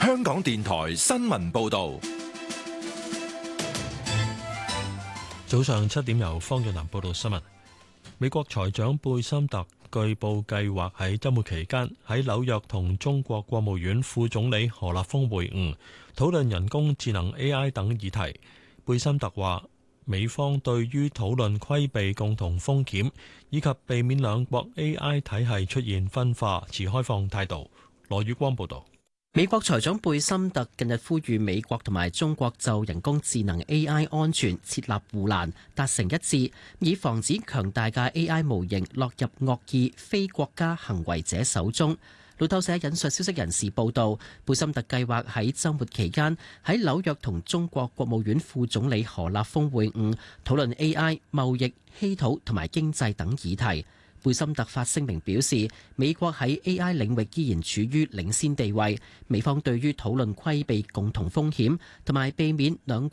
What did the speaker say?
香港電台新聞報道。 早上7點，由方潤南報道新聞。美國財長貝森特據報計劃喺週末期間喺紐約同中國國務院副總理何立峰會晤，討論人工智能 AI 等議題。貝森特話，美方對於討論規避共同風險以及避免兩國 AI 體系出現分化持開放態度。羅宇光報道。 美國財長貝森特近日呼籲美國同埋中國就人工智能 AI 安全設立護欄，達成一致，以防止強大嘅 AI 模型落入惡意非國家行為者手中。路透社引述消息人士報道，貝森特計劃喺週末期間喺紐約同中國國務院副總理何立峰會晤，討論 AI、貿易、稀土同埋經濟等議題。貝森特發聲明表示，美國喺 AI 領域依然處於領先地位，美方對於討論規避共同風險同埋避免兩